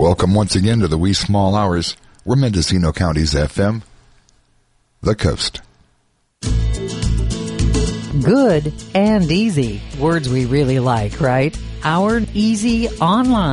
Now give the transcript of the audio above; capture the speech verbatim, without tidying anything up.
Welcome once again to the Wee Small Hours. We're Mendocino County's F M, The Coast. Good and easy. Words we really like, right? Our easy online.